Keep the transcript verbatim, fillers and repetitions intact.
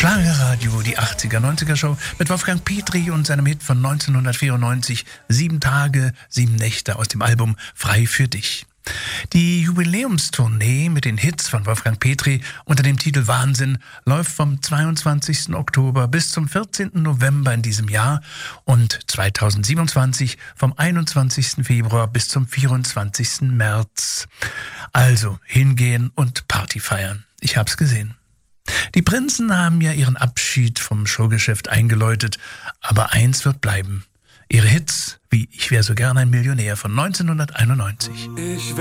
Schlagerradio, die achtziger, neunziger Show mit Wolfgang Petri und seinem Hit von neunzehnhundertvierundneunzig, Sieben Tage, Sieben Nächte aus dem Album Frei für dich. Die Jubiläumstournee mit den Hits von Wolfgang Petri unter dem Titel Wahnsinn läuft vom zweiundzwanzigsten Oktober bis zum vierzehnten November in diesem Jahr und zweitausendsiebenundzwanzig vom einundzwanzigsten Februar bis zum vierundzwanzigsten März. Also hingehen und Party feiern. Ich hab's gesehen. Die Prinzen haben ja ihren Abschied vom Showgeschäft eingeläutet, aber eins wird bleiben. Ihre Hits wie Ich wär so gern ein Millionär von neunzehnhunderteinundneunzig. Ich